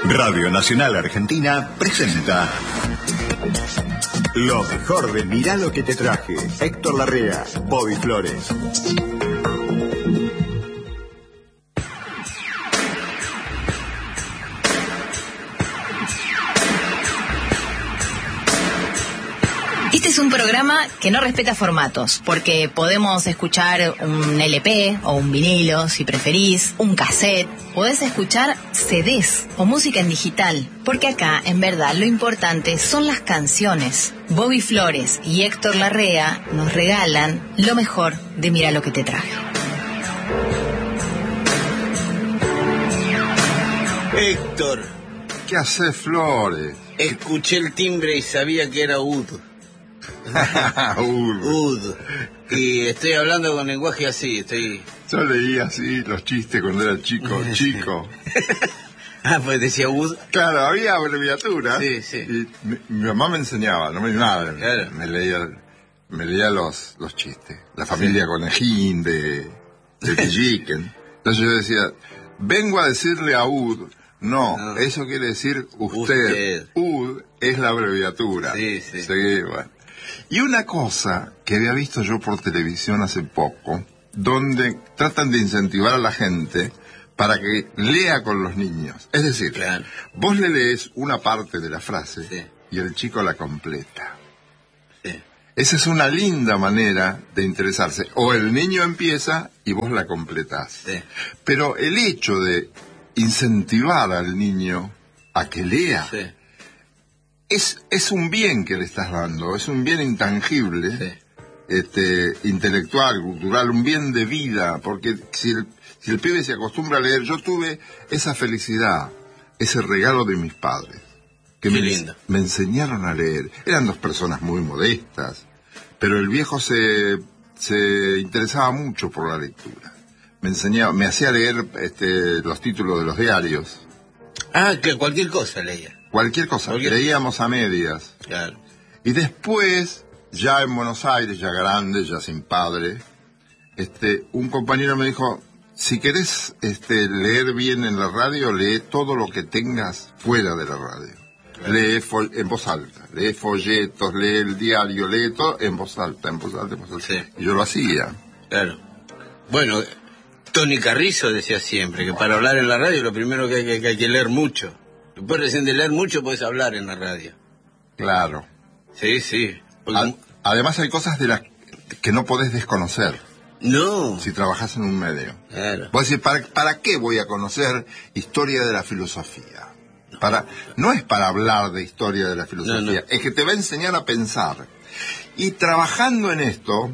Radio Nacional Argentina presenta lo mejor de Mirá lo que te traje. Héctor Larrea, Bobby Flores. Este es un programa que no respeta formatos, porque podemos escuchar un LP o un vinilo, si preferís, un cassette. Podés escuchar CDs o música en digital, porque acá, en verdad, lo importante son las canciones. Bobby Flores y Héctor Larrea nos regalan lo mejor de Mirá lo que te traje. Héctor, ¿qué haces, Flores? escuché el timbre y sabía que era Ud. Ud. Y estoy hablando con lenguaje así, Yo leía así los chistes cuando era chico. Ah, pues decía Ud. Claro, había abreviaturas. Sí. Y mi mamá me enseñaba, no me nada. Claro. Me leía los chistes. La familia Conejín de Villiquen. Entonces yo decía, vengo a decirle a Ud. No, eso quiere decir usted. Ud es la abreviatura. Sí. Bueno. Y una cosa que había visto yo por televisión hace poco, donde tratan de incentivar a la gente para que lea con los niños. Es decir, claro, vos le lees una parte de la frase, sí, y el chico la completa. Sí. Esa es una linda manera de interesarse. O el niño empieza y vos la completás. Sí. Pero el hecho de incentivar al niño a que lea, Sí. es un bien que le estás dando, es un bien intangible, intelectual, cultural, un bien de vida, porque si el pibe se acostumbra a leer, yo tuve esa felicidad, ese regalo de mis padres, que me enseñaron a leer. Eran dos personas muy modestas, pero el viejo se interesaba mucho por la lectura. Me hacía leer los títulos de los diarios. Ah, que cualquier cosa leía. Cualquier cosa, leíamos a medias. Claro. Y después, ya en Buenos Aires, ya grande, ya sin padre, un compañero me dijo, si querés leer bien en la radio, lee todo lo que tengas fuera de la radio. Claro. Lee en voz alta, lee folletos, lee el diario, lee todo en voz alta. Sí. Y yo lo hacía. Claro. Bueno, Tony Carrizo decía siempre que para hablar en la radio lo primero que hay que leer mucho. Después recién de leer mucho podés hablar en la radio. Claro. Sí. Además hay cosas de las que no podés desconocer. No. Si trabajás en un medio. Claro. Vos decís, ¿para qué voy a conocer historia de la filosofía? No es para hablar de historia de la filosofía, no. Es que te va a enseñar a pensar. Y trabajando en esto,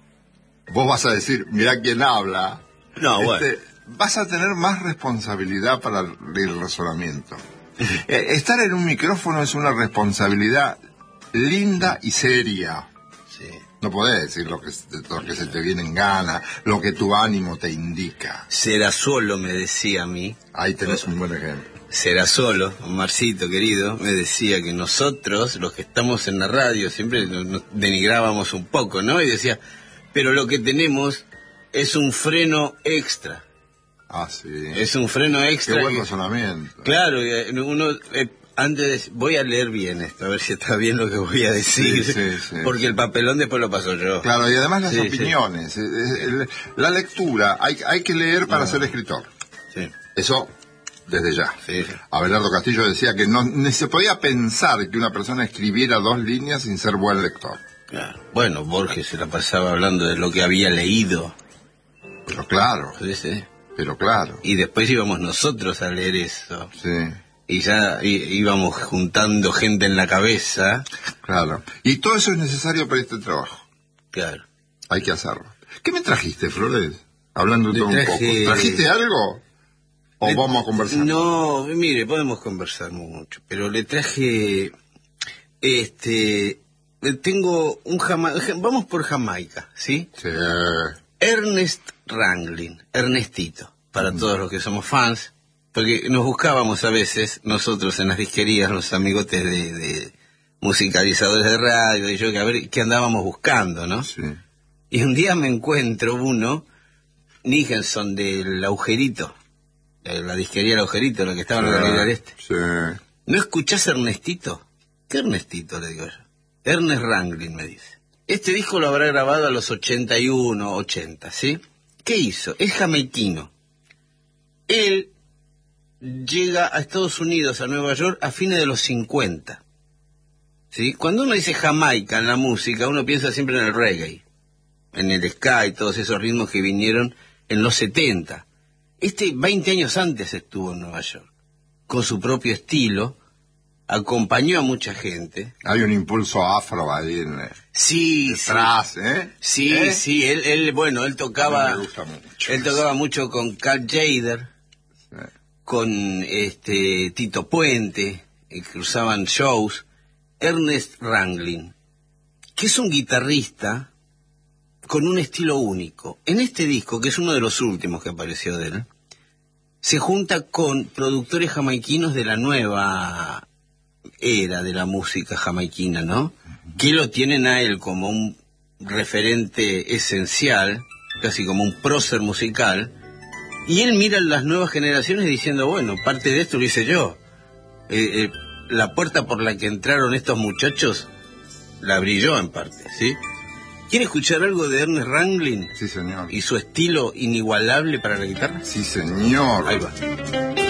vos vas a decir, mirá quién habla. No, bueno. Vas a tener más responsabilidad para el razonamiento. Estar en un micrófono es una responsabilidad linda y seria. Sí. No podés decir lo que se te viene en gana, lo que tu ánimo te indica. Serasolo me decía a mí. Ahí tenés un buen ejemplo. Serasolo, Marcito querido, me decía que nosotros, los que estamos en la radio, siempre nos denigrábamos un poco, ¿no? Y decía, pero lo que tenemos es un freno extra. Ah, sí. Es un freno extra. Qué buen razonamiento. Claro, uno voy a leer bien esto, a ver si está bien lo que voy a decir. Sí. Porque el papelón después lo paso yo. Claro, y además las opiniones. Sí. La lectura, hay que leer para ser escritor. Sí. Eso, desde ya. Sí. Abelardo Castillo decía que no se podía pensar que una persona escribiera 2 líneas sin ser buen lector. Claro. Bueno, Borges se la pasaba hablando de lo que había leído. Pero claro. Sí. Pero claro. Y después íbamos nosotros a leer eso. Sí. Y ya íbamos juntando gente en la cabeza. Claro. Y todo eso es necesario para este trabajo. Claro. Hay que hacerlo. ¿Qué me trajiste, Flores? Hablando de todo un poco. ¿Trajiste algo? ¿O vamos a conversar? No, mire, podemos conversar mucho. Pero le traje... tengo un vamos por Jamaica, ¿sí? Sí. Ernest Ranglin, Ernestito, para todos los que somos fans, porque nos buscábamos a veces, nosotros en las disquerías, los amigotes de musicalizadores de radio, y yo, que a ver qué andábamos buscando, ¿no? Sí. Y un día me encuentro uno, Nicholson del Agujerito, la disquería El Agujerito, la que estaba en la Galería del Este. Sí. ¿No escuchás Ernestito? ¿Qué Ernestito? Le digo yo. Ernest Ranglin, me dice. Este disco lo habrá grabado a los 81, 80, ¿sí? ¿Qué hizo? Es jamaiquino. Él llega a Estados Unidos, a Nueva York, a fines de los 50. ¿Sí? Cuando uno dice Jamaica en la música, uno piensa siempre en el reggae, en el ska y todos esos ritmos que vinieron en los 70. 20 años antes estuvo en Nueva York, con su propio estilo, acompañó a mucha gente. Hay un impulso afro ahí detrás, ¿eh? Sí, ¿eh? sí, él tocaba... Me gusta mucho. Él tocaba mucho con Carl Jader, Sí. con Tito Puente, cruzaban shows. Ernest Ranglin, que es un guitarrista con un estilo único. En este disco, que es uno de los últimos que apareció de él, se junta con productores jamaiquinos de la nueva era de la música jamaiquina, ¿no? Que lo tienen a él como un referente esencial, casi como un prócer musical, y él mira a las nuevas generaciones diciendo, bueno, parte de esto lo hice yo. La puerta por la que entraron estos muchachos la abrió en parte, ¿sí? ¿Quiere escuchar algo de Ernest Ranglin? Sí, señor. ¿Y su estilo inigualable para la guitarra? Sí, señor. Ahí va.